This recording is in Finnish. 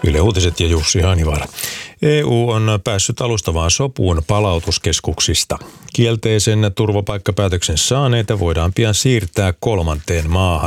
Yle Uutiset ja Jussi Hanivaara. EU on päässyt alustavaan sopuun palautuskeskuksista. Kielteisen turvapaikkapäätöksen saaneita voidaan pian siirtää kolmanteen maahan.